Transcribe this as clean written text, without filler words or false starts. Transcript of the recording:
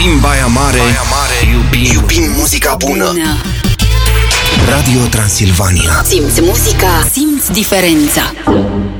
Iubim Baia Mare, iubim muzica bună. Radio Transilvania. Simți muzica, simți diferența.